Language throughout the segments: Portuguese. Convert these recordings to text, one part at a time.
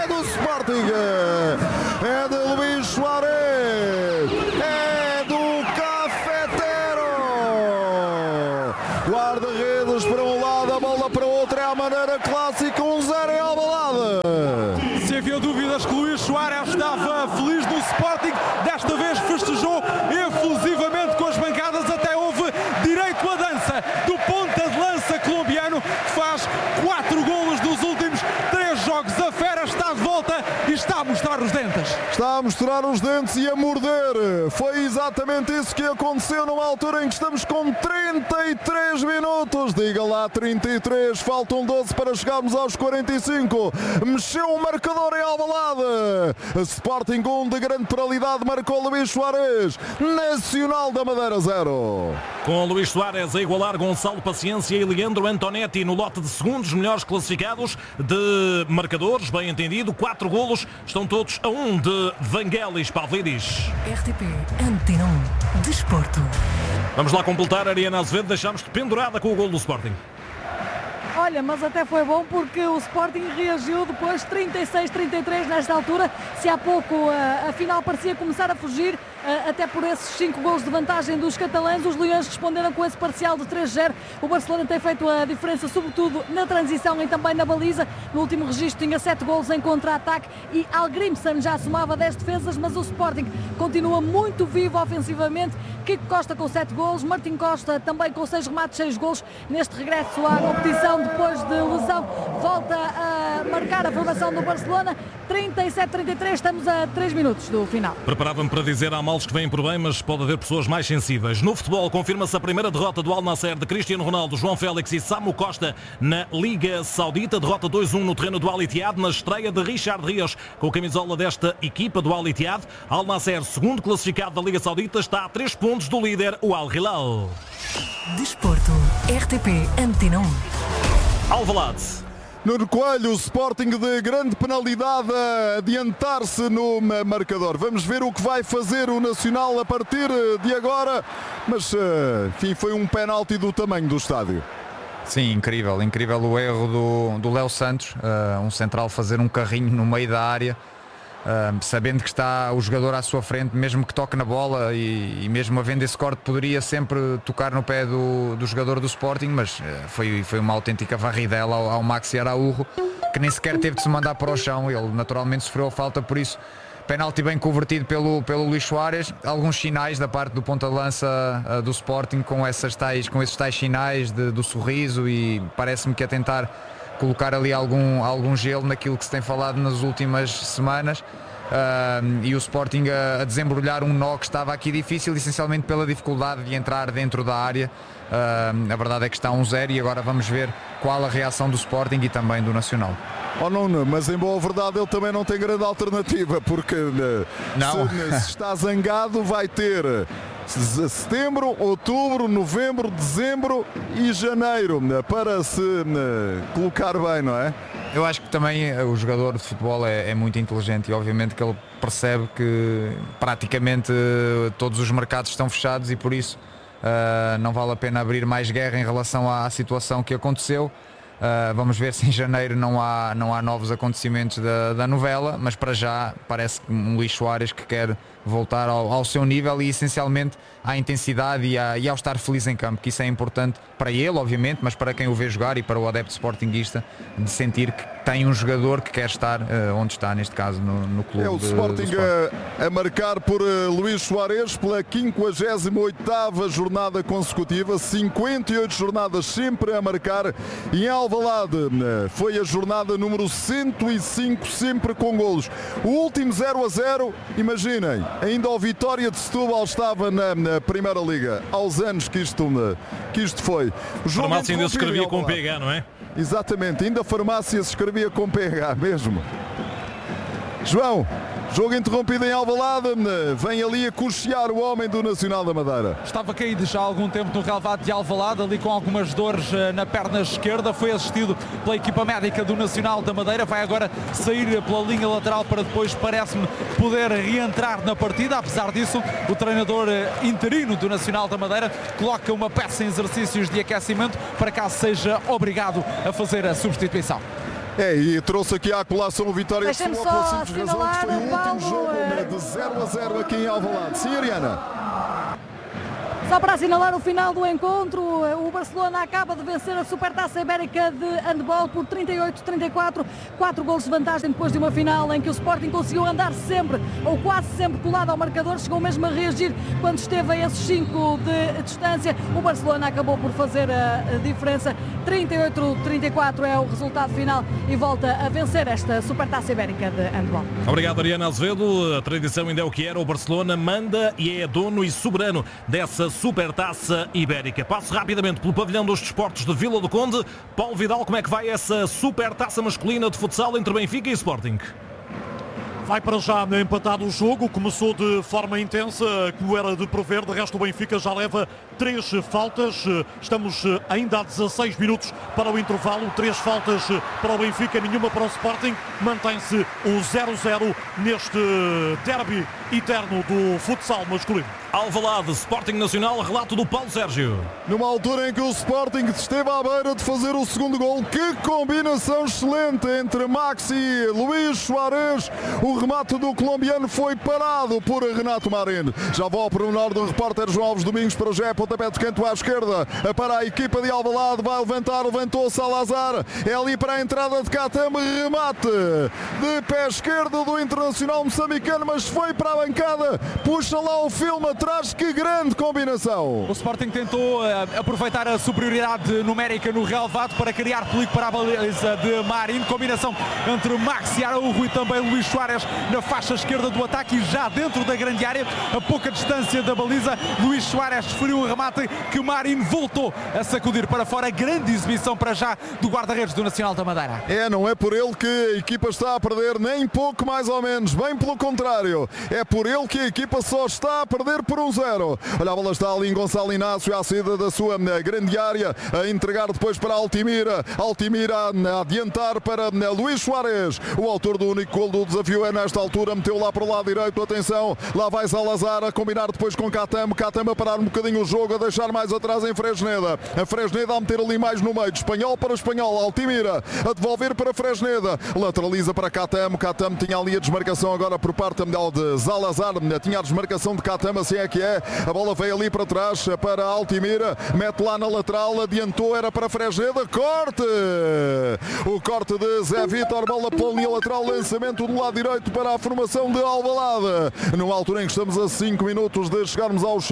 do Sporting. É de Luís Soares. É do Cafetero. Guarda-redes para um lado, a bola para o outro. É a maneira clássica, 1-0 em Alvalade. Se havia dúvidas que Luís Soares estava feliz no Sporting, desta vez festejou efusivamente com as bancadas, até houve direito à dança do ponta de lança colombiano, que faz 4 golos nos últimos 3 jogos. A fera está de volta e está a mostrar os dentes. Está a mostrar os dentes e a morder. Foi exatamente isso que aconteceu numa altura em que estamos com 33 minutos. Diga lá, 33. Faltam 12 para chegarmos aos 45. Mexeu o marcador em Alvalade. Sporting 1 de grande penalidade, marcou Luís Soares. Nacional da Madeira 0. Com Luís Soares a igualar Gonçalo Paciência e Leandro Antonetti no lote de segundos melhores classificados de marcadores, bem entendido. 4 golos, estão todos a 1 de Vangelis Pavlidis. RTP Antena 1 Desporto. Vamos lá completar, Ariana Azevedo, deixámos-te pendurada com o golo do Sporting. Olha, mas até foi bom porque o Sporting reagiu depois, 36-33 nesta altura. Se há pouco a final parecia começar a fugir, até por esses 5 golos de vantagem dos catalães, os leões responderam com esse parcial de 3-0. O Barcelona tem feito a diferença, sobretudo na transição e também na baliza. No último registro tinha 7 golos em contra-ataque e Algrimson já somava 10 defesas, mas o Sporting continua muito vivo ofensivamente. Kiko Costa com 7 golos, Martim Costa também com 6 remates, 6 golos neste regresso à competição depois de lesão. Volta a marcar a formação do Barcelona, 37-33, estamos a 3 minutos do final. Preparava-me para dizer há males que vêm por bem, mas pode haver pessoas mais sensíveis. No futebol, confirma-se a primeira derrota do Al Nassr de Cristiano Ronaldo, João Félix e Samu Costa na Liga Saudita. Derrota 2-1 no terreno do Al Ittihad, na estreia de Richard Rios com a camisola desta equipa do Al Ittihad. Al Nassr, segundo classificado da Liga Saudita, está a 3 pontos do líder, o Al Hilal. Desporto, RTP Antena 1. Alvalade. Nuno Coelho, o Sporting de grande penalidade a adiantar-se no marcador. Vamos ver o que vai fazer o Nacional a partir de agora. Mas, enfim, foi um penalti do tamanho do estádio. Sim, incrível o erro do Léo Santos, um central fazer um carrinho no meio da área, sabendo que está o jogador à sua frente, mesmo que toque na bola e mesmo havendo esse corte poderia sempre tocar no pé do jogador do Sporting, mas foi uma autêntica varridela ao Maxi Araújo, que nem sequer teve de se mandar para o chão. Ele naturalmente sofreu a falta, por isso penalti bem convertido pelo Luís Soares. Alguns sinais da parte do ponta de lança do Sporting com esses tais sinais do sorriso, e parece-me que a tentar colocar ali algum gelo naquilo que se tem falado nas últimas semanas, e o Sporting a desembrulhar um nó que estava aqui difícil, essencialmente pela dificuldade de entrar dentro da área. A verdade é que está 1-0 e agora vamos ver qual a reação do Sporting e também do Nacional. Oh, Nuno, mas em boa verdade ele também não tem grande alternativa, porque se está zangado vai ter setembro, outubro, novembro, dezembro e janeiro para se colocar bem, não é? Eu acho que também o jogador de futebol é muito inteligente e obviamente que ele percebe que praticamente todos os mercados estão fechados e por isso não vale a pena abrir mais guerra em relação à situação que aconteceu. Vamos ver se em janeiro não há novos acontecimentos da novela, mas para já parece que um Luís Soares que quer voltar ao seu nível e essencialmente à intensidade e ao estar feliz em campo, que isso é importante para ele, obviamente, mas para quem o vê jogar e para o adepto sportinguista, de sentir que tem um jogador que quer estar onde está, neste caso no clube. É o Sporting a marcar por Luís Soares pela 58ª jornada consecutiva, 58 jornadas sempre a marcar, e em Alvalade foi a jornada número 105, sempre com golos. O último 0-0, imaginem, ainda o Vitória de Setúbal estava na Primeira Liga, aos anos que isto foi. A farmácia ainda se escrevia com PH, não é? Exatamente, ainda a farmácia se escrevia com PH mesmo. João, jogo interrompido em Alvalade, vem ali a cochear o homem do Nacional da Madeira. Estava caído já há algum tempo no relvado de Alvalade, ali com algumas dores na perna esquerda, foi assistido pela equipa médica do Nacional da Madeira, vai agora sair pela linha lateral para depois, parece-me, poder reentrar na partida. Apesar disso, o treinador interino do Nacional da Madeira coloca uma peça em exercícios de aquecimento para caso seja obrigado a fazer a substituição. E trouxe aqui à colação o Vitória de Deixem-me Setúbal pela só simples razão que foi o último Paulo, jogo de 0-0 aqui em Alvalade. Sim, Ariana? Só para assinalar o final do encontro, o Barcelona acaba de vencer a Supertaça Ibérica de handball por 38-34, 4 golos de vantagem depois de uma final em que o Sporting conseguiu andar sempre, ou quase sempre, colado ao marcador, chegou mesmo a reagir quando esteve a esses 5 de distância. O Barcelona acabou por fazer a diferença, 38-34 é o resultado final e volta a vencer esta Supertaça Ibérica de handball. Obrigado, Ariana Azevedo. A tradição ainda é o que era. O Barcelona manda e é dono e soberano dessa Supertaça Ibérica. Passo rapidamente pelo pavilhão dos desportos de Vila do Conde. Paulo Vidal, como é que vai essa Supertaça masculina de futsal entre Benfica e Sporting? Vai para já empatado o jogo, começou de forma intensa, como era de prever, de resto o Benfica já leva 3 faltas, estamos ainda a 16 minutos para o intervalo, 3 faltas para o Benfica, nenhuma para o Sporting, mantém-se o 0-0 neste derby eterno do futsal masculino. Alvalade, Sporting Nacional, relato do Paulo Sérgio. Numa altura em que o Sporting esteve à beira de fazer o segundo gol, que combinação excelente entre Maxi e Luís Soares. O remate do colombiano foi parado por Renato Marín. Já vou ao pormenor do repórter João Alves Domingos para o Jé, pontapé de canto à esquerda, para a equipa de Alvalade, vai levantar, levantou Salazar, é ali para a entrada de Katam, remate de pé esquerdo do Internacional moçambicano, mas foi para a bancada, puxa lá o filme atrás, que grande combinação. O Sporting tentou aproveitar a superioridade numérica no relevado para criar perigo para a baliza de Marín, combinação entre Maxi Araújo e também Luís Soares na faixa esquerda do ataque e já dentro da grande área, a pouca distância da baliza, Luís Soares desferiu um remate que Marín voltou a sacudir para fora. Grande exibição para já do guarda-redes do Nacional da Madeira. Não é por ele que a equipa está a perder, nem pouco mais ou menos, bem pelo contrário, é por ele que a equipa só está a perder por 1-0. Olha, a bola está ali em Gonçalo Inácio à saída da sua grande área, a entregar depois para Altimira a adiantar para Luís Soares, o autor do único gol do desafio é nesta altura, meteu lá para o lado direito, atenção, lá vai Salazar a combinar depois com Katam a parar um bocadinho o jogo, a deixar mais atrás em Fresneda, a Fresneda a meter ali mais no meio, de espanhol para espanhol, Altimira a devolver para Fresneda, lateraliza para Katam tinha ali a desmarcação agora por parte de Salazar, tinha a desmarcação de Katam, assim é que é, a bola veio ali para trás para Altimira, mete lá na lateral, adiantou, era para Fresneda, corte! O corte de Zé Vítor, bola pela linha lateral, lançamento do lado direito para a formação de Alvalade, numa altura em que estamos a 5 minutos de chegarmos aos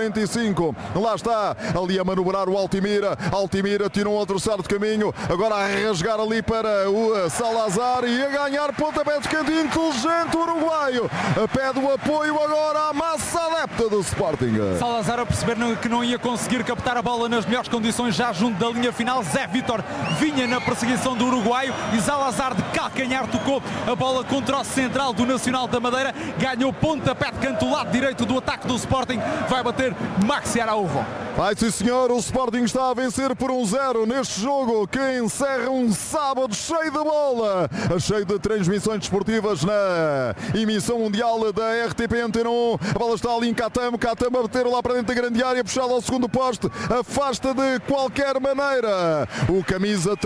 45, lá está, ali a manobrar o Altimira tira um adversário de caminho, agora a rasgar ali para o Salazar e a ganhar pontapé de canto inteligente o uruguaio, pede o apoio agora à massa adepta do Sporting. Salazar a perceber que não ia conseguir captar a bola nas melhores condições já junto da linha final, Zé Vítor vinha na perseguição do uruguaio e Salazar de calcanhar tocou a bola contra o central do Nacional da Madeira, ganhou pontapé de canto, lado direito do ataque do Sporting, vai bater Maxi Araújo. Vai sim senhor, o Sporting está a vencer por 1-0 neste jogo que encerra um sábado cheio de bola, cheio de transmissões desportivas na emissão mundial da RTP Antena 1. A bola está ali em Katam a bater lá para dentro da grande área, puxado ao segundo poste, afasta de qualquer maneira o camisa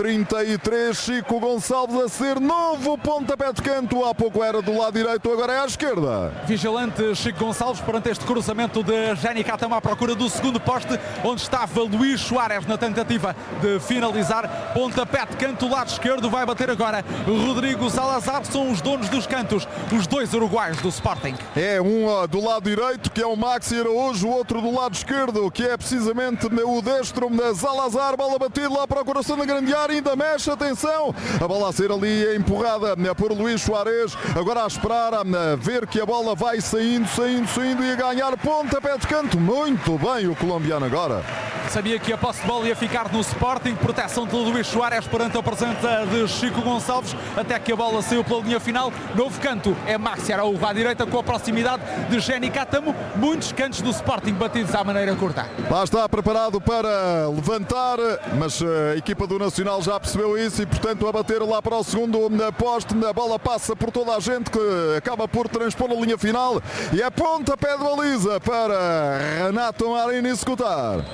33 Chico Gonçalves a ser novo pontapé de canto, há pouco era do lado direito, agora é à esquerda. Vigilante Chico Gonçalves perante este cruzamento de Jenny Katam à procura do segundo poste, onde estava Luís Soares na tentativa de finalizar, pontapé de canto, lado esquerdo, vai bater agora Rodrigo Salazar, são os donos dos cantos, os dois uruguaios do Sporting. É um do lado direito que é o Maxi Araújo, o outro do lado esquerdo que é precisamente o destro de Salazar, bola batida lá para o coração da grande área, ainda mexe, atenção, a bola a ser ali empurrada por Luís Soares, agora a esperar a ver que a bola vai saindo e a ganhar pontapé de canto, muito bem o colombiano agora. Sabia que a posse de bola ia ficar no Sporting, proteção de Luís Soares perante a presença de Chico Gonçalves, até que a bola saiu pela linha final, novo canto é Maxi Araújo à direita com a proximidade de Jenny Katam, muitos cantos do Sporting batidos à maneira curta. Lá está preparado para levantar, mas a equipa do Nacional já percebeu isso e portanto a bater lá para o segundo poste, a bola passa por toda a gente que acaba por transpor a linha final e é pontapé de baliza para Renato Marín executar. Bola no segundo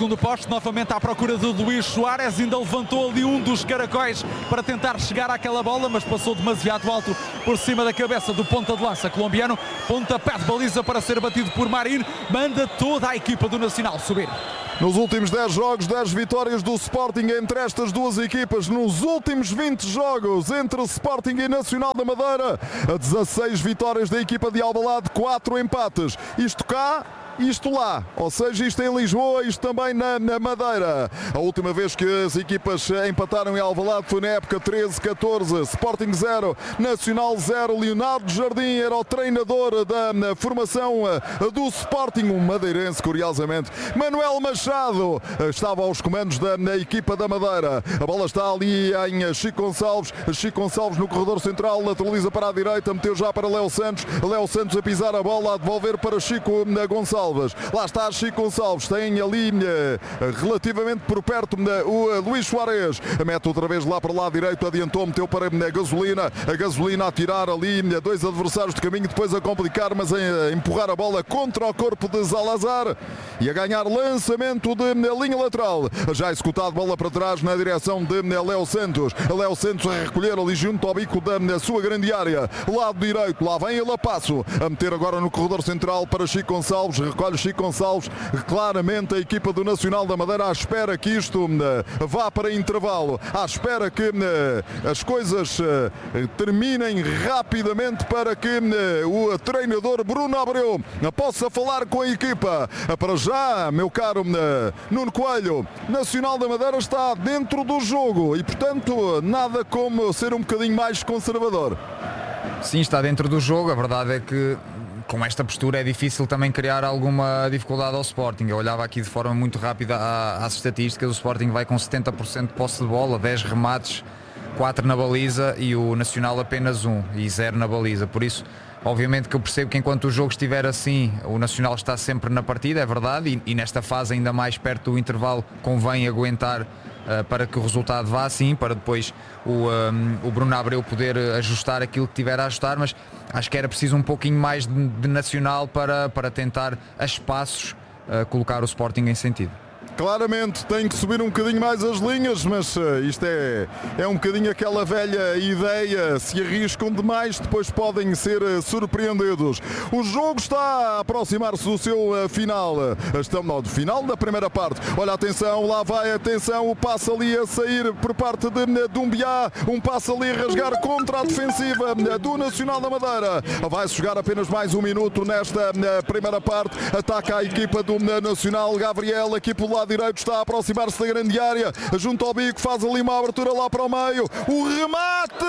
segundo poste, novamente à procura de Luís Soares, ainda levantou ali um dos caracóis para tentar chegar àquela bola, mas passou demasiado alto por cima da cabeça do ponta de lança colombiano. Pontapé de baliza para ser batido por Marín, manda toda a equipa do Nacional subir. Nos últimos 10 jogos, 10 vitórias do Sporting entre estas duas equipas. Nos últimos 20 jogos entre Sporting e Nacional da Madeira, 16 vitórias da equipa de Alvalade, 4 empates. Isto cá, isto lá, ou seja, isto em Lisboa, isto também na Madeira. A última vez que as equipas empataram em Alvalade foi na época 13-14. Sporting 0, Nacional 0. Leonardo Jardim era o treinador da formação do Sporting, um madeirense, curiosamente. Manuel Machado estava aos comandos da equipa da Madeira. A bola está ali em Chico Gonçalves. Chico Gonçalves no corredor central, lateraliza para a direita, meteu já para Léo Santos. Léo Santos a pisar a bola, a devolver para Chico Gonçalves. Lá está Chico Gonçalves, tem ali relativamente por perto o Luís Soares, mete outra vez lá para o lado direito, adiantou, meteu para a Gasolina a tirar ali dois adversários de caminho, depois a complicar, mas a empurrar a bola contra o corpo de Salazar e a ganhar lançamento de linha lateral, já executado, bola para trás na direção de Léo Santos. Léo Santos a recolher ali junto ao bico da sua grande área, lado direito, lá vem ele a passo, a meter agora no corredor central para Chico Gonçalves. Recolhe Chico Gonçalves, claramente a equipa do Nacional da Madeira à espera que isto vá para intervalo, à espera que as coisas terminem rapidamente para que o treinador Bruno Abreu possa falar com a equipa. Para já, meu caro Nuno Coelho, Nacional da Madeira está dentro do jogo e, portanto, nada como ser um bocadinho mais conservador. Sim, está dentro do jogo, a verdade é que com esta postura é difícil também criar alguma dificuldade ao Sporting. Eu olhava aqui de forma muito rápida às estatísticas. O Sporting vai com 70% de posse de bola, 10 remates, 4 na baliza, e o Nacional apenas 1 e 0 na baliza. Por isso, obviamente que eu percebo que enquanto o jogo estiver assim, o Nacional está sempre na partida, é verdade, e nesta fase ainda mais perto do intervalo convém aguentar para que o resultado vá assim, para depois o Bruno Abreu poder ajustar aquilo que tiver a ajustar, mas acho que era preciso um pouquinho mais de Nacional para tentar a espaços colocar o Sporting em sentido. Claramente tem que subir um bocadinho mais as linhas, mas isto é um bocadinho aquela velha ideia, se arriscam demais depois podem ser surpreendidos. O jogo está a aproximar-se do seu final, do final da primeira parte. Olha, atenção, lá vai, atenção, o passe ali a sair por parte de Dumbiá, um passe ali a rasgar contra a defensiva do Nacional da Madeira. Vai-se jogar apenas mais um minuto nesta primeira parte, ataca a equipa do Nacional, Gabriel aqui pelo lado direito está a aproximar-se da grande área, junto ao bico, faz ali uma abertura lá para o meio, o remate!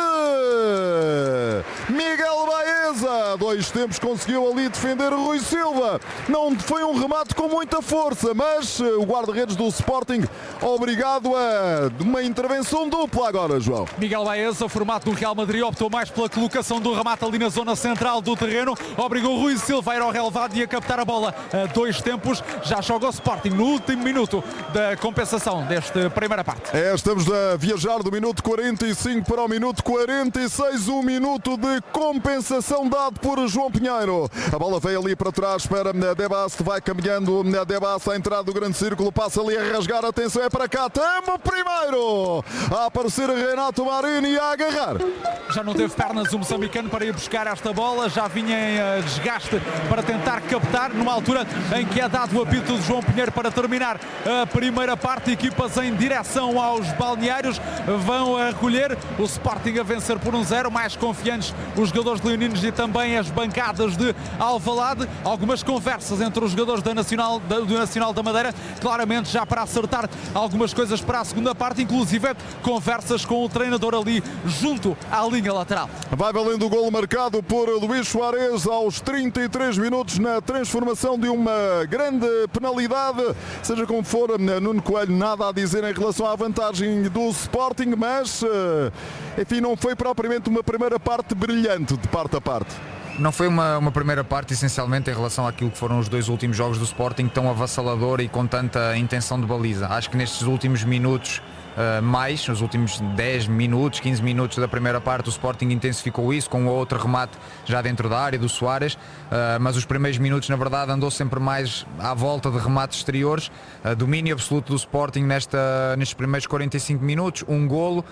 Miguel Baeza, 2 tempos conseguiu ali defender o Rui Silva, não foi um remate com muita força, mas o guarda-redes do Sporting obrigado a uma intervenção dupla agora, João. Miguel Baeza, formato do Real Madrid, optou mais pela colocação do remate ali na zona central do terreno, obrigou o Rui Silva a ir ao relevado e a captar a bola a 2 tempos, já joga o Sporting no último minuto da compensação desta primeira parte. Estamos a viajar do minuto 45 para o minuto 46, um minuto de compensação dado por João Pinheiro. A bola veio ali para trás para Debasse, vai caminhando Debasse à entrada do grande círculo, passa ali a rasgar, atenção, é para cá, Tamo primeiro a aparecer Renato Marini e a agarrar. Já não teve pernas o moçambicano para ir buscar esta bola, já vinha em desgaste para tentar captar, numa altura em que é dado o apito de João Pinheiro para terminar a primeira parte. Equipas em direção aos balneários vão a recolher, o Sporting a vencer por 1-0, mais confiantes os jogadores leoninos e também as bancadas de Alvalade. Algumas conversas entre os jogadores do Nacional da Madeira, claramente já para acertar algumas coisas para a segunda parte, inclusive conversas com o treinador ali junto à linha lateral. Vai valendo o golo marcado por Luís Soares aos 33 minutos na transformação de uma grande penalidade. Seja como for, Nuno Coelho, nada a dizer em relação à vantagem do Sporting, mas enfim, não foi propriamente uma primeira parte brilhante de parte a parte. Não foi uma primeira parte, essencialmente em relação àquilo que foram os 2 últimos jogos do Sporting, tão avassalador e com tanta intenção de baliza. Acho que nestes últimos minutos mais. Nos últimos 10 minutos, 15 minutos da primeira parte o Sporting intensificou isso com outro remate já dentro da área do Soares, mas os primeiros minutos na verdade andou sempre mais à volta de remates exteriores, domínio absoluto do Sporting nestes primeiros 45 minutos, um golo,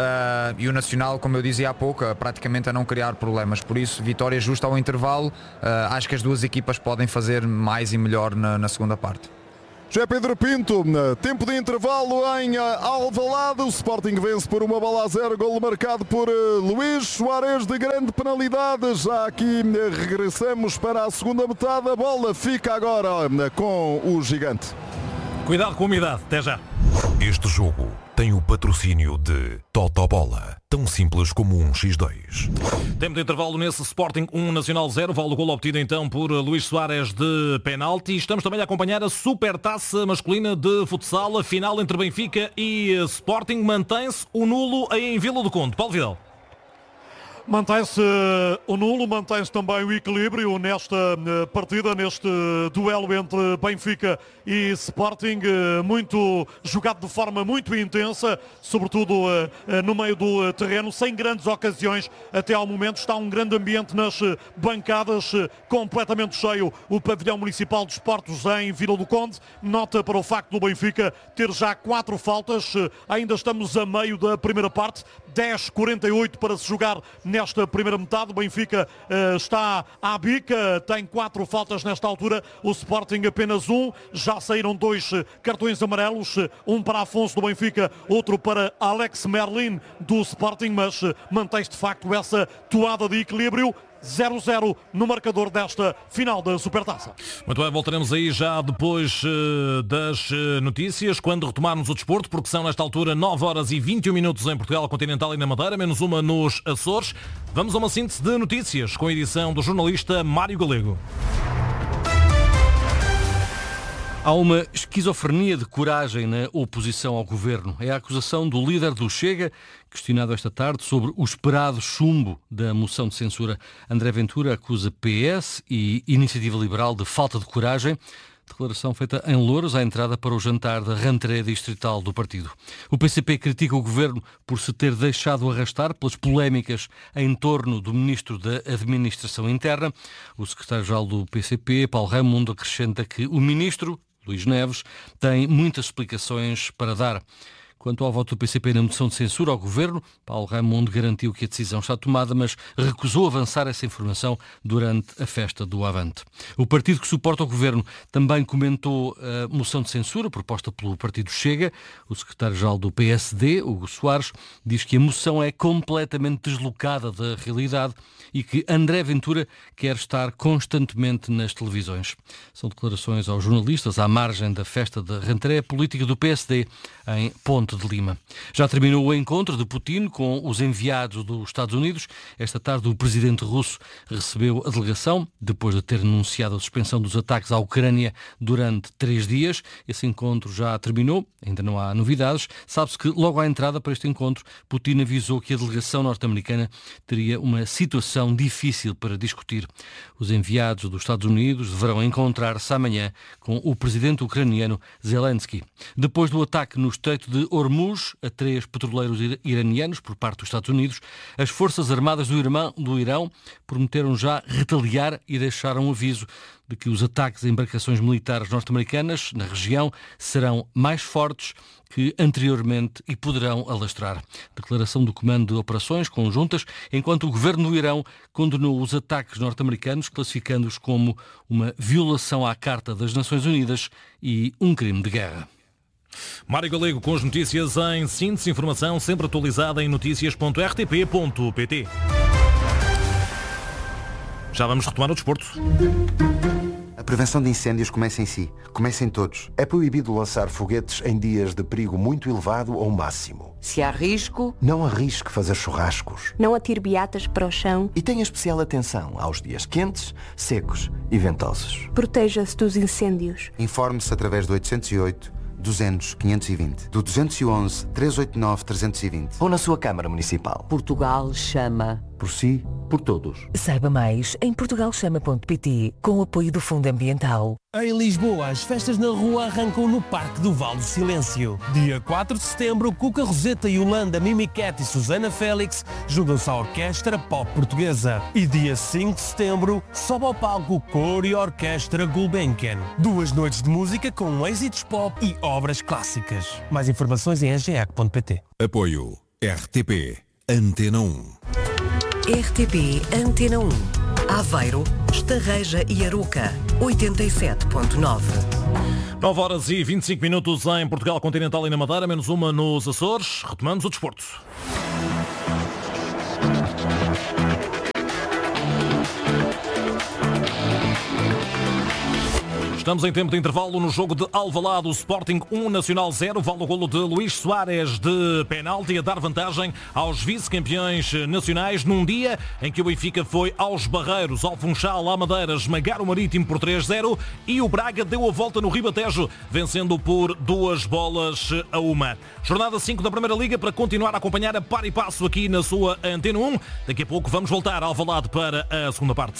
e o Nacional, como eu dizia há pouco, praticamente a não criar problemas. Por isso, vitória justa ao intervalo. Acho que as duas equipas podem fazer mais e melhor na segunda parte. José Pedro Pinto, tempo de intervalo em Alvalade, o Sporting vence por 1-0, golo marcado por Luís Soares de grande penalidade. Já aqui regressamos para a segunda metade, a bola fica agora com o gigante. Cuidado com a umidade, até já. Este jogo tem o patrocínio de Totobola, tão simples como um X2. Tempo de intervalo nesse Sporting 1, Nacional 0. Vale o golo obtido então por Luís Soares de penalti. Estamos também a acompanhar a Supertaça masculina de futsal. A final entre Benfica e Sporting. Mantém-se o nulo aí em Vila do Conde. Paulo Vidal. Mantém-se o nulo, mantém-se também o equilíbrio nesta partida, neste duelo entre Benfica e Sporting, muito jogado de forma muito intensa, sobretudo no meio do terreno, sem grandes ocasiões até ao momento. Está um grande ambiente nas bancadas, completamente cheio o pavilhão municipal de esportes em Vila do Conde. Nota para o facto do Benfica ter já 4 faltas, ainda estamos a meio da primeira parte, 10:48 para se jogar nesta primeira metade. O Benfica está à bica, tem 4 faltas nesta altura, o Sporting apenas 1. Já saíram 2 cartões amarelos, um para Afonso do Benfica, outro para Alex Merlin do Sporting, mas mantém-se de facto essa toada de equilíbrio. 0-0 no marcador desta final da Supertaça. Muito bem, voltaremos aí já depois das notícias, quando retomarmos o desporto, porque são nesta altura 9h21 em Portugal Continental e na Madeira, menos uma nos Açores. Vamos a uma síntese de notícias com a edição do jornalista Mário Galego. Há uma esquizofrenia de coragem na oposição ao governo. É a acusação do líder do Chega, questionado esta tarde sobre o esperado chumbo da moção de censura. André Ventura acusa PS e Iniciativa Liberal de falta de coragem. Declaração feita em Louros à entrada para o jantar da rentrée distrital do partido. O PCP critica o governo por se ter deixado arrastar pelas polémicas em torno do ministro da Administração Interna. O secretário-geral do PCP, Paulo Raimundo, acrescenta que o ministro, Luís Neves, tem muitas explicações para dar. Quanto ao voto do PCP na moção de censura ao governo, Paulo Raimundo garantiu que a decisão está tomada, mas recusou avançar essa informação durante a festa do Avante. O partido que suporta o governo também comentou a moção de censura proposta pelo partido Chega. O secretário-geral do PSD, Hugo Soares, diz que a moção é completamente deslocada da realidade e que André Ventura quer estar constantemente nas televisões. São declarações aos jornalistas à margem da festa da rentrée política do PSD em Ponte de Lima. Já terminou o encontro de Putin com os enviados dos Estados Unidos. Esta tarde o presidente russo recebeu a delegação, depois de ter anunciado a suspensão dos ataques à Ucrânia durante 3 dias. Esse encontro já terminou, ainda não há novidades. Sabe-se que logo à entrada para este encontro, Putin avisou que a delegação norte-americana teria uma situação difícil para discutir. Os enviados dos Estados Unidos deverão encontrar-se amanhã com o presidente ucraniano Zelensky. Depois do ataque no Estreito de Hormuz a 3 petroleiros iranianos por parte dos Estados Unidos, as Forças Armadas do Irão prometeram já retaliar e deixaram um aviso de que os ataques a embarcações militares norte-americanas na região serão mais fortes que anteriormente e poderão alastrar. Declaração do Comando de Operações Conjuntas, enquanto o governo do Irão condenou os ataques norte-americanos, classificando-os como uma violação à Carta das Nações Unidas e um crime de guerra. Mário Galego com as notícias em síntese, informação sempre atualizada em noticias.rtp.pt. Já vamos retomar o desporto. A prevenção de incêndios começa em si. Começa em todos. É proibido lançar foguetes em dias de perigo muito elevado ou máximo. Se há risco... Não arrisque fazer churrascos. Não atire beatas para o chão. E tenha especial atenção aos dias quentes, secos e ventosos. Proteja-se dos incêndios. Informe-se através do 808 200 520, do 211 389 320 ou na sua Câmara Municipal. Portugal chama. Por si, por todos. Saiba mais em portugalchama.pt, com o apoio do Fundo Ambiental. Em Lisboa, as festas na rua arrancam no Parque do Vale do Silêncio. Dia 4 de setembro, Cuca Roseta, Yolanda, Mimi Cat e Susana Félix juntam-se à Orquestra Pop Portuguesa. E dia 5 de setembro, sobe ao palco Cor e Orquestra Gulbenkian. 2 noites de música com êxitos pop e obras clássicas. Mais informações em ageac.pt. Apoio RTP Antena 1. RTP Antena 1. Aveiro, Estarreja e Aroca, 87.9. 9 horas e 25 minutos em Portugal Continental e na Madeira, menos uma nos Açores. Retomamos o desporto. Estamos em tempo de intervalo no jogo de Alvalade, o Sporting 1, Nacional 0, vale o golo de Luís Soares de penalti a dar vantagem aos vice-campeões nacionais num dia em que o Benfica foi aos Barreiros, ao Funchal, à Madeira, esmagar o Marítimo por 3-0 e o Braga deu a volta no Ribatejo, vencendo por 2-1. Jornada 5 da Primeira Liga para continuar a acompanhar a par e passo aqui na sua Antena 1. Daqui a pouco vamos voltar a Alvalade para a segunda parte.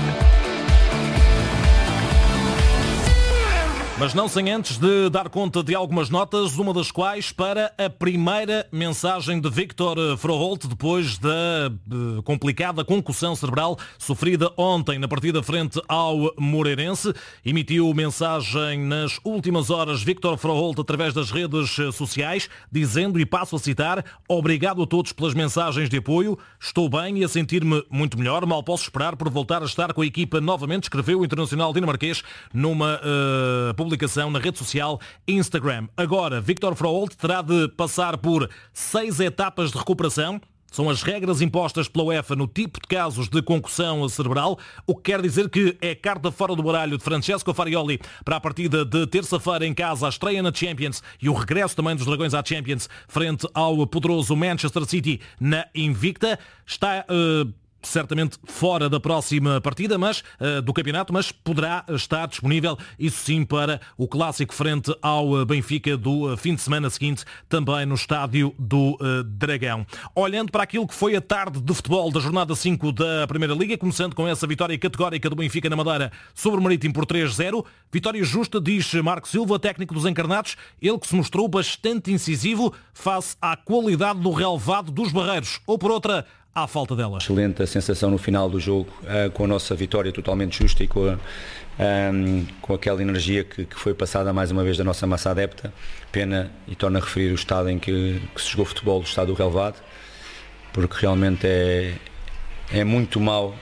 Mas não sem antes de dar conta de algumas notas, uma das quais para a primeira mensagem de Victor Froholt depois da complicada concussão cerebral sofrida ontem na partida frente ao Moreirense. Emitiu mensagem nas últimas horas Victor Froholt através das redes sociais, dizendo, e passo a citar: obrigado a todos pelas mensagens de apoio, estou bem e a sentir-me muito melhor, mal posso esperar por voltar a estar com a equipa novamente, escreveu o internacional dinamarquês numa publicação na rede social Instagram. Agora, Victor Froholt terá de passar por 6 etapas de recuperação. São as regras impostas pela UEFA no tipo de casos de concussão cerebral, o que quer dizer que é carta fora do baralho de Francesco Farioli para a partida de terça-feira em casa, a estreia na Champions e o regresso também dos Dragões à Champions frente ao poderoso Manchester City na Invicta. Está certamente fora da próxima partida do campeonato, mas poderá estar disponível, isso sim, para o clássico frente ao Benfica do fim de semana seguinte, também no estádio do Dragão. Olhando para aquilo que foi a tarde de futebol da jornada 5 da Primeira Liga, começando com essa vitória categórica do Benfica na Madeira sobre o Marítimo por 3-0, vitória justa, diz Marco Silva, técnico dos encarnados, ele que se mostrou bastante incisivo face à qualidade do relevado dos Barreiros, ou por outra, à falta dela. Excelente a sensação no final do jogo, com a nossa vitória totalmente justa e com aquela energia que foi passada mais uma vez da nossa massa adepta. Pena, e torno a referir o estado em que se jogou futebol, o estado do relevado, porque realmente é muito mau.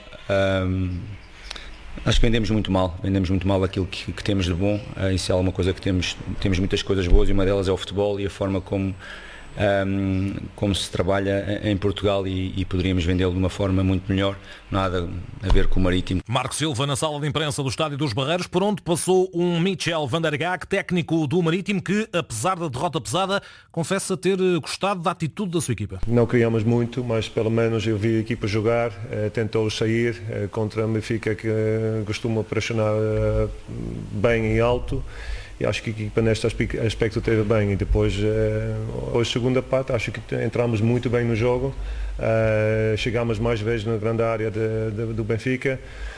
Acho que vendemos muito mal aquilo que temos de bom. Isso é alguma coisa que temos muitas coisas boas e uma delas é o futebol e a forma como se trabalha em Portugal e poderíamos vendê-lo de uma forma muito melhor, nada a ver com o Marítimo. Marco Silva na sala de imprensa do Estádio dos Barreiros, por onde passou um Michel van der Gaag, técnico do Marítimo, que apesar da derrota pesada, confessa ter gostado da atitude da sua equipa. Não criamos muito, mas pelo menos eu vi a equipa jogar, tentou sair contra a Benfica, que costuma pressionar bem e alto. E acho que a equipa neste aspecto teve bem e depois, hoje segunda parte, acho que entramos muito bem no jogo, chegámos mais vezes na grande área do Benfica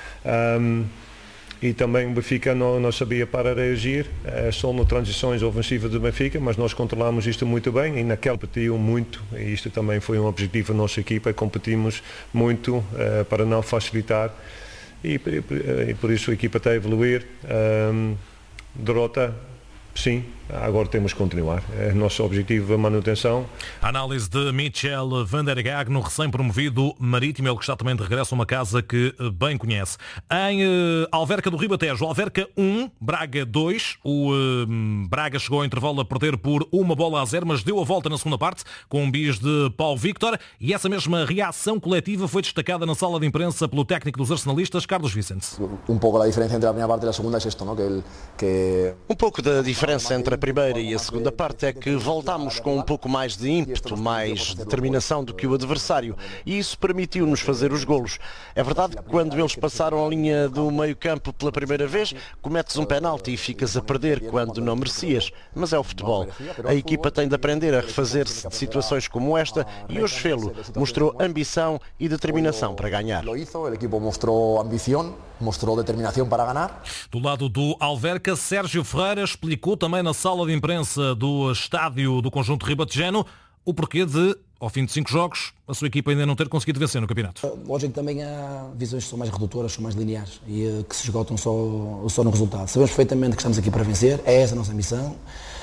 e também o Benfica não sabia para reagir, só nas transições ofensivas do Benfica, mas nós controlámos isto muito bem e naquela competiam muito e isto também foi um objetivo da nossa equipa, competimos muito para não facilitar e por isso a equipa está a evoluir. Derrota, sim, agora temos que continuar. É o nosso objetivo, a manutenção. A análise de Michel van der Gaag no recém-promovido Marítimo, ele que está também de regresso a uma casa que bem conhece. Em Alverca do Ribatejo, Alverca 1, Braga 2. O Braga chegou ao intervalo a perder por 1-0, mas deu a volta na segunda parte com um bis de Paulo Victor e essa mesma reação coletiva foi destacada na sala de imprensa pelo técnico dos arsenalistas, Carlos Vicente. Um pouco a diferença entre a primeira parte e a segunda é isto, não? Um pouco da diferença diferença entre a primeira e a segunda parte é que voltámos com um pouco mais de ímpeto, mais determinação do que o adversário, e isso permitiu-nos fazer os golos. É verdade que quando eles passaram a linha do meio-campo pela primeira vez, cometes um penalti e ficas a perder quando não merecias, mas é o futebol. A equipa tem de aprender a refazer-se de situações como esta e hoje fê-lo. Mostrou ambição e determinação para ganhar. O equipo mostrou ambição, mostrou determinação para ganhar. Do lado do Alverca, Sérgio Ferreira explicou também na sala de imprensa do estádio do conjunto ribatejano o porquê de, ao fim de 5 jogos, a sua equipa ainda não ter conseguido vencer no campeonato. Lógico que também há visões que são mais redutoras, são mais lineares e que se esgotam só no resultado. Sabemos perfeitamente que estamos aqui para vencer, é essa a nossa missão,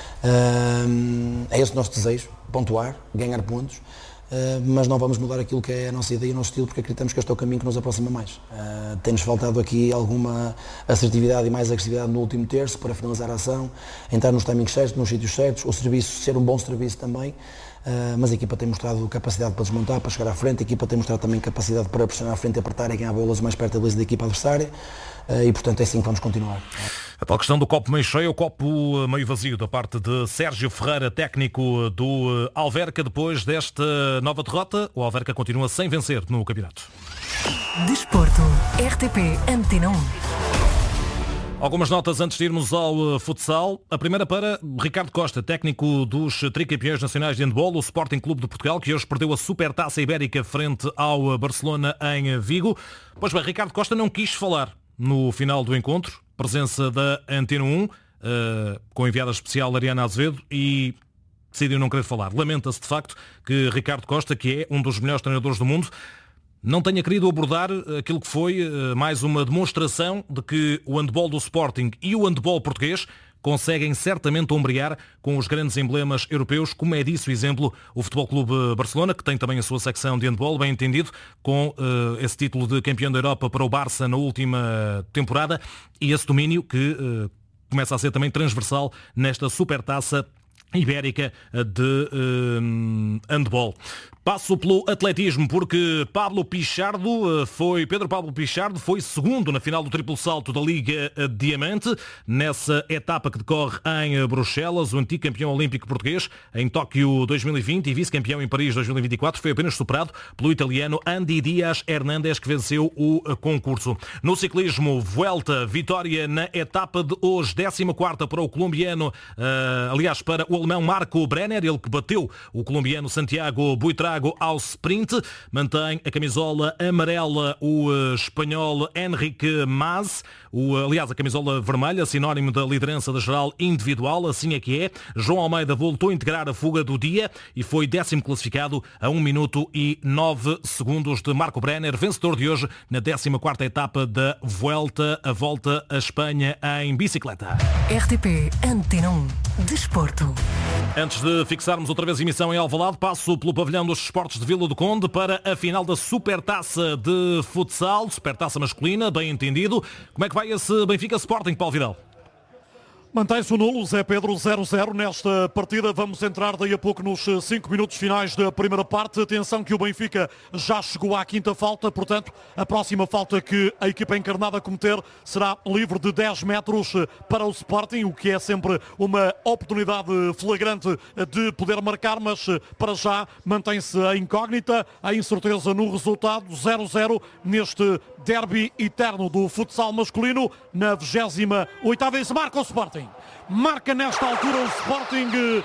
é esse o nosso desejo, pontuar, ganhar pontos. Mas não vamos mudar aquilo que é a nossa ideia e o nosso estilo, porque acreditamos que este é o caminho que nos aproxima mais. Tem-nos faltado aqui alguma assertividade e mais agressividade no último terço para finalizar a ação, entrar nos timings certos, nos sítios certos, o serviço ser um bom serviço também, mas a equipa tem mostrado capacidade para desmontar, para chegar à frente, a equipa tem mostrado também capacidade para pressionar à frente, apertar e ganhar bolas mais perto da baliza da equipa adversária, e portanto é assim que vamos continuar. A tal questão do copo meio cheio ou copo meio vazio da parte de Sérgio Ferreira, técnico do Alverca. Depois desta nova derrota, o Alverca continua sem vencer no campeonato. Desporto, RTP Antena 1. Algumas notas antes de irmos ao futsal. A primeira para Ricardo Costa, técnico dos tricampeões nacionais de handball, o Sporting Clube de Portugal, que hoje perdeu a Supertaça Ibérica frente ao Barcelona em Vigo. Pois bem, Ricardo Costa não quis falar no final do encontro. Presença da Antena 1, com a enviada especial Ariana Azevedo, e decidiu não querer falar. Lamenta-se de facto que Ricardo Costa, que é um dos melhores treinadores do mundo, não tenha querido abordar aquilo que foi mais uma demonstração de que o handball do Sporting e o handball português conseguem certamente ombrear com os grandes emblemas europeus, como é disso o exemplo o Futebol Clube Barcelona, que tem também a sua secção de handball, bem entendido, com esse título de campeão da Europa para o Barça na última temporada, e esse domínio que começa a ser também transversal nesta Supertaça Ibérica de handball. Passo pelo atletismo, porque Pedro Pablo Pichardo foi segundo na final do triplo salto da Liga Diamante, nessa etapa que decorre em Bruxelas. O antigo campeão olímpico português em Tóquio 2020 e vice-campeão em Paris 2024 foi apenas superado pelo italiano Andy Dias Hernández, que venceu o concurso. No ciclismo, Vuelta, vitória na etapa de hoje, 14ª para o colombiano, para o alemão Marco Brenner, ele que bateu o colombiano Santiago Buitrago ao sprint. Mantém a camisola amarela o espanhol Enrique Mas, a camisola vermelha, sinónimo da liderança da geral individual, assim é que é. João Almeida voltou a integrar a fuga do dia e foi 10º classificado a 1 minuto e 9 segundos de Marco Brenner, vencedor de hoje na 14ª etapa da Vuelta, a volta à Espanha em bicicleta. RTP Antena 1, Desporto. Antes de fixarmos outra vez a emissão em Alvalade, passo pelo pavilhão dos Esportes de Vila do Conde para a final da Supertaça de futsal, Supertaça masculina, bem entendido. Como é que vai esse Benfica Sporting, Paulo Vidal? Mantém-se o nulo, Zé Pedro, 0-0 nesta partida. Vamos entrar daí a pouco nos 5 minutos finais da primeira parte. Atenção que o Benfica já chegou à 5ª falta, portanto, a próxima falta que a equipa encarnada cometer será livre de 10 metros para o Sporting, o que é sempre uma oportunidade flagrante de poder marcar, mas para já mantém-se a incógnita, a incerteza no resultado, 0-0 neste derby eterno do futsal masculino. Na 28ª e se marca o Sporting. Marca nesta altura o Sporting,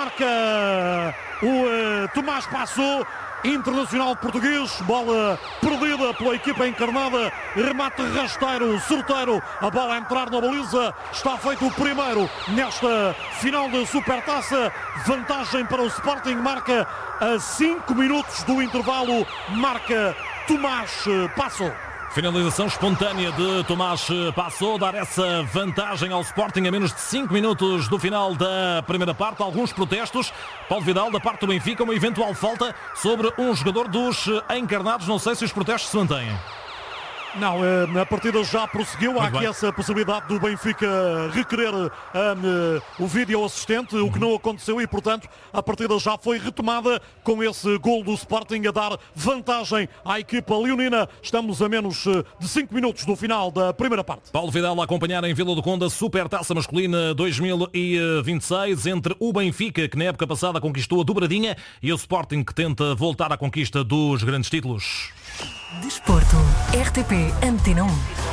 marca o Tomás Passou, internacional português, bola perdida pela equipa encarnada, remate rasteiro, certeiro, a bola a entrar na baliza, está feito o primeiro nesta final da Supertaça, vantagem para o Sporting, marca a 5 minutos do intervalo, marca Tomás Passou. Finalização espontânea de Tomás Passou, dar essa vantagem ao Sporting a menos de 5 minutos do final da primeira parte. Alguns protestos, Paulo Vidal, da parte do Benfica, uma eventual falta sobre um jogador dos encarnados. Não sei se os protestos se mantêm. Não, a partida já prosseguiu. Há aqui essa possibilidade do Benfica requerer o vídeo assistente, o que não aconteceu, e portanto a partida já foi retomada com esse gol do Sporting a dar vantagem à equipa leonina. Estamos a menos de 5 minutos do final da primeira parte. Paulo Vidal a acompanhar em Vila do Conde a Supertaça Masculina 2026 entre o Benfica, que na época passada conquistou a dobradinha, e o Sporting, que tenta voltar à conquista dos grandes títulos. Desporto, RTP Antena 1.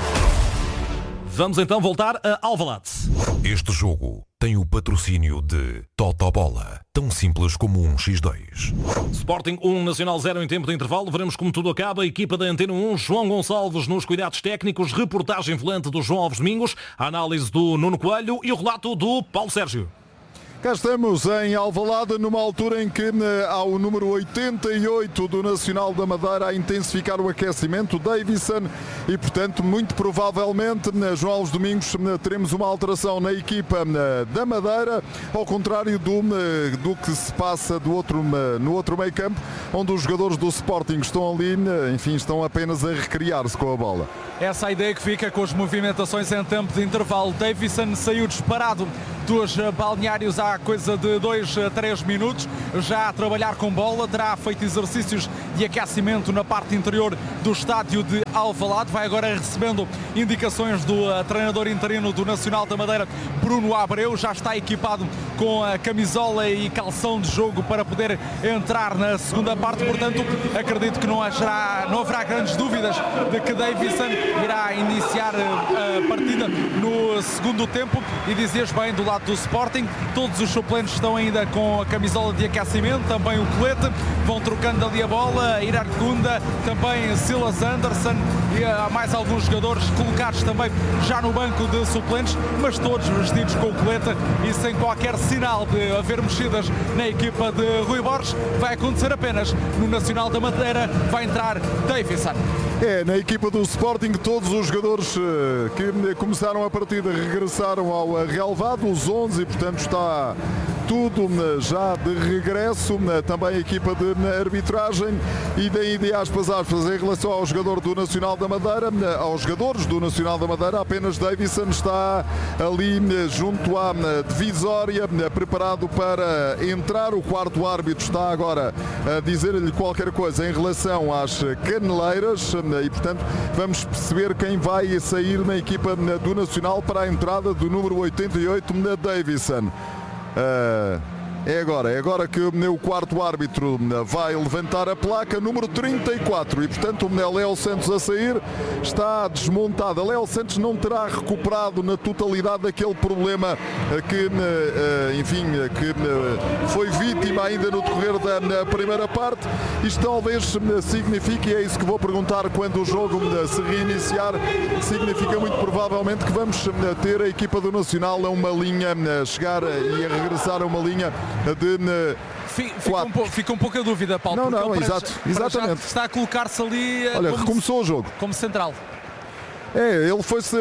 Vamos então voltar a Alvalade. Este jogo tem o patrocínio de Totobola, tão simples como um X2. Sporting 1, Nacional 0 em tempo de intervalo. Veremos como tudo acaba. A equipa da Antena 1, João Gonçalves nos cuidados técnicos, reportagem volante do João Alves Domingos, a análise do Nuno Coelho e o relato do Paulo Sérgio. Cá estamos em Alvalade, numa altura em que há o número 88 do Nacional da Madeira a intensificar o aquecimento, Davison, e portanto muito provavelmente, João Alves Domingos, teremos uma alteração na equipa da Madeira, ao contrário do que se passa no outro meio campo, onde os jogadores do Sporting estão ali, enfim, estão apenas a recriar-se com a bola. Essa é a ideia que fica com as movimentações em tempo de intervalo. Davison saiu disparado dos balneários há coisa de 2 a 3 minutos, já a trabalhar com bola, terá feito exercícios de aquecimento na parte interior do estádio de Alvalade, vai agora recebendo indicações do treinador interino do Nacional da Madeira, Bruno Abreu, já está equipado com a camisola e calção de jogo para poder entrar na segunda parte, portanto acredito que não haverá grandes dúvidas de que Davison irá iniciar a partida no segundo tempo. E dizias bem, do lado do Sporting, todos os suplentes estão ainda com a camisola de aquecimento, também o colete, vão trocando ali a bola, Irard Gunda, também Silas Anderson, e há mais alguns jogadores colocados também já no banco de suplentes, mas todos vestidos com o colete e sem qualquer sinal de haver mexidas na equipa de Rui Borges. Vai acontecer apenas no Nacional da Madeira, vai entrar Davison. Na equipa do Sporting, todos os jogadores que começaram a partida regressaram ao relevado, os 11, e portanto está tudo já de regresso. Também a equipa de arbitragem, e daí de aspas em relação ao jogador do Nacional da Madeira, aos jogadores do Nacional da Madeira, apenas Davison está ali junto à divisória, preparado para entrar. O quarto árbitro está agora a dizer-lhe qualquer coisa em relação às caneleiras, e portanto vamos perceber quem vai sair na equipa do Nacional para a entrada do número 88 na Davison. É agora que o quarto árbitro vai levantar a placa, número 34, e portanto o Léo Santos a sair, está desmontada. Léo Santos não terá recuperado na totalidade daquele problema que foi vítima ainda no decorrer da primeira parte. Isto talvez signifique, e é isso que vou perguntar quando o jogo se reiniciar, significa muito provavelmente que vamos ter a equipa do Nacional a uma linha, chegar e a regressar a uma linha de fica um pouco a dúvida, Paulo. Não, exatamente. Está a colocar-se ali. Olha, recomeçou o jogo como central. Ele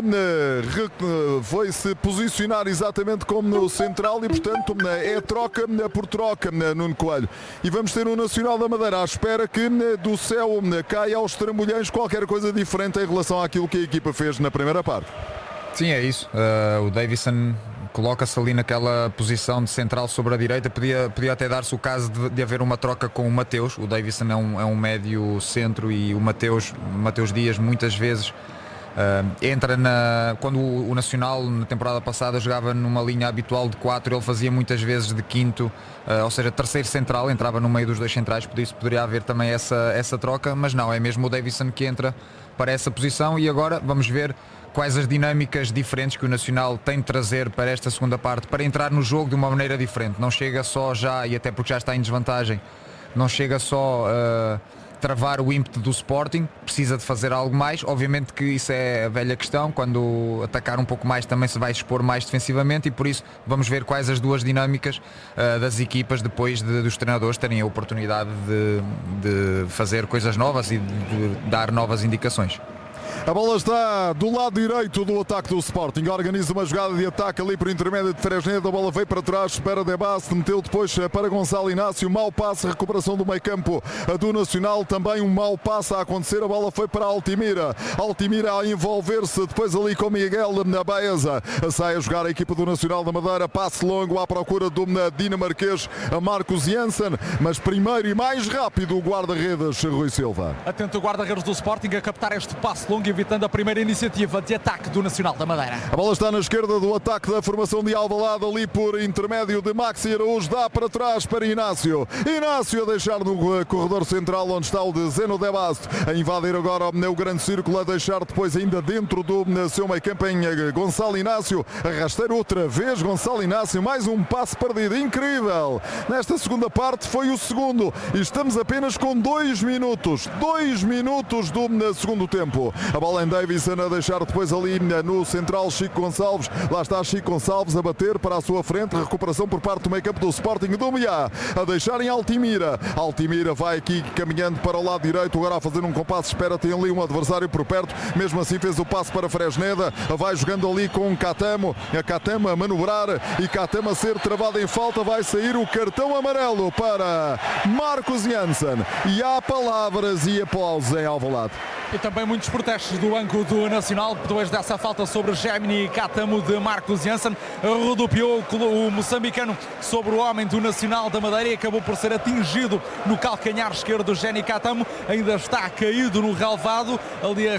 foi-se posicionar exatamente como no central, e portanto é troca por troca, Nuno Coelho. E vamos ter um Nacional da Madeira à espera que do céu caia aos trambolhões qualquer coisa diferente em relação àquilo que a equipa fez na primeira parte. Sim, é isso. O Davison coloca-se ali naquela posição de central sobre a direita. Podia até dar-se o caso de haver uma troca com o Mateus. O Davison é um médio centro, e o Mateus Dias muitas vezes entra quando o Nacional na temporada passada jogava numa linha habitual de 4, ele fazia muitas vezes de quinto, ou seja, terceiro central, entrava no meio dos dois centrais, por isso poderia haver também essa troca, mas não, é mesmo o Davison que entra para essa posição. E agora vamos ver quais as dinâmicas diferentes que o Nacional tem de trazer para esta segunda parte, para entrar no jogo de uma maneira diferente. Não chega só já, e até porque já está em desvantagem, não chega só travar o ímpeto do Sporting, precisa de fazer algo mais. Obviamente que isso é a velha questão, quando atacar um pouco mais também se vai expor mais defensivamente, e por isso vamos ver quais as duas dinâmicas das equipas depois dos treinadores terem a oportunidade de fazer coisas novas e de dar novas indicações. A bola está do lado direito do ataque do Sporting. Organiza uma jogada de ataque ali por intermédio de Fresneda. A bola veio para trás para Debast. Meteu depois para Gonçalo Inácio. Mau passe, recuperação do meio campo do Nacional. Também um mau passe a acontecer. A bola foi para Altimira. Altimira a envolver-se depois ali com Miguel na Baeza. Sai a jogar a equipa do Nacional da Madeira. Passe longo à procura do dinamarquês Marcos Jansen. Mas primeiro e mais rápido o guarda-redes Rui Silva. Atento o guarda-redes do Sporting a captar este passe longo, evitando a primeira iniciativa de ataque do Nacional da Madeira. A bola está na esquerda do ataque da formação de Alvalade, ali por intermédio de Maxi Araújo, dá para trás para Inácio. Inácio a deixar no corredor central onde está o de Zeno Debast, a invadir agora o grande círculo, a deixar depois ainda dentro do seu meio campo em Gonçalo Inácio, a rasteira outra vez Gonçalo Inácio, mais um passe perdido, incrível. Nesta segunda parte foi o segundo e estamos apenas com 2 minutos do segundo tempo. A bola em Davison a deixar depois ali no central Chico Gonçalves. Lá está Chico Gonçalves a bater para a sua frente. Recuperação por parte do meio campo do Sporting do Miá. A deixar em Altimira. Altimira vai aqui caminhando para o lado direito. Agora a fazer um compasso de espera. Tem ali um adversário por perto. Mesmo assim fez o passe para Fresneda. Vai jogando ali com Catamo. A Catamo a manobrar e Catamo a ser travado em falta. Vai sair o cartão amarelo para Marcos Jansen. E há palavras e aplausos em Alvalade. E também muitos protestos do banco do Nacional depois dessa falta sobre Gemini Catamo de Marcos Jansen. Rodopiou o moçambicano sobre o homem do Nacional da Madeira e acabou por ser atingido no calcanhar esquerdo. Gemini Catamo ainda está caído no relvado ali a